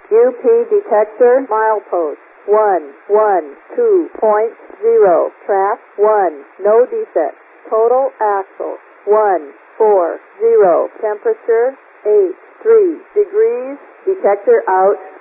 UP detector milepost 112.0. Track 1. No defects. Total axle 140. Temperature 83 degrees. Detector out.